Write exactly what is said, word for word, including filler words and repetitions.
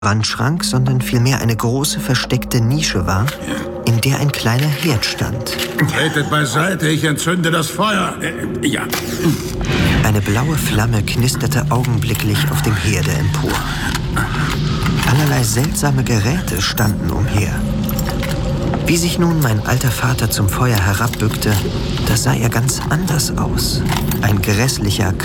Wandschrank, sondern vielmehr eine große versteckte Nische war, in der ein kleiner Herd stand. Tretet beiseite, ich entzünde das Feuer. Äh, ja. Eine blaue Flamme knisterte augenblicklich auf dem Herde empor. Allerlei seltsame Geräte standen umher. Wie sich nun mein alter Vater zum Feuer herabbückte, da sah er ganz anders aus. Ein grässlicher,